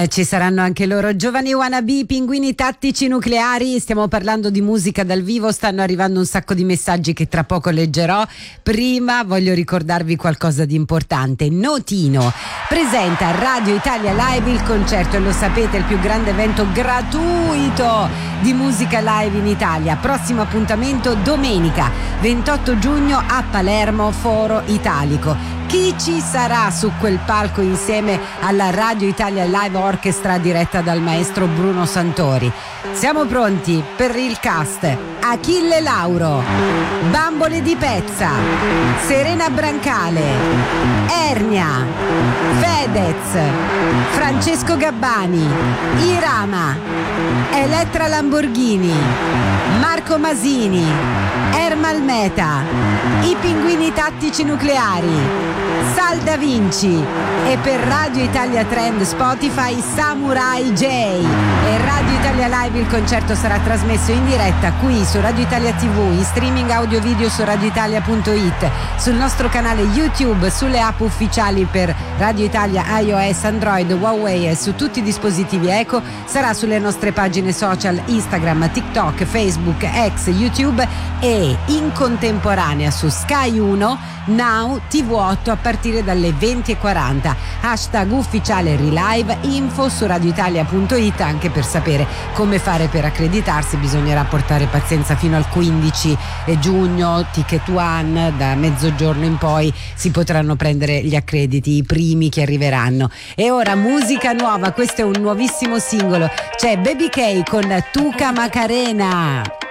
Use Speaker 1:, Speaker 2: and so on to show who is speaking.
Speaker 1: Ci saranno anche loro. Giovani wannabe, pinguini tattici nucleari. Stiamo parlando di musica dal vivo, stanno arrivando un sacco di messaggi che tra poco leggerò. Prima voglio ricordarvi qualcosa di importante. Notino presenta a Radio Italia Live il concerto, e lo sapete, il più grande evento gratuito di musica live in Italia. Prossimo appuntamento domenica 28 giugno a Palermo, Foro Italico. Chi ci sarà su quel palco insieme alla Radio Italia Live Orchestra diretta dal maestro Bruno Santori? Siamo pronti per il cast: Achille Lauro, Bambole di Pezza, Serena Brancale, Ernia, Fedez, Francesco Gabbani, Irama, Elettra Lamborghini, Marco Masini, Ermal Meta, i Pinguini Tattici Nucleari, Sal Da Vinci, e per Radio Italia Trend Spotify Samurai J. E Radio Italia Live il concerto sarà trasmesso in diretta qui su Radio Italia TV, in streaming audio video su radioitalia.it, sul nostro canale YouTube, sulle app ufficiali per Radio Italia iOS, Android, Huawei e su tutti i dispositivi Eco. Sarà sulle nostre pagine social Instagram, TikTok, Facebook, X, YouTube e in contemporanea su Sky 1, Now, TV8 a partire dalle 20:40. Hashtag ufficiale Relive, info su radioitalia.it anche per sapere come fare per accreditarsi. Bisognerà portare pazienza fino al 15 giugno, Ticket One, da mezzogiorno in poi si potranno prendere gli accrediti, i primi che arriveranno. E ora musica nuova, questo è un nuovissimo singolo, c'è Baby K con Tuca Macarena.